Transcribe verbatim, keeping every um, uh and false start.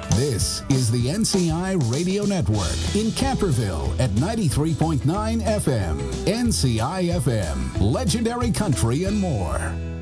This is the N C I Radio Network in Canterville at ninety-three point nine F M. N C I F M, legendary country and more.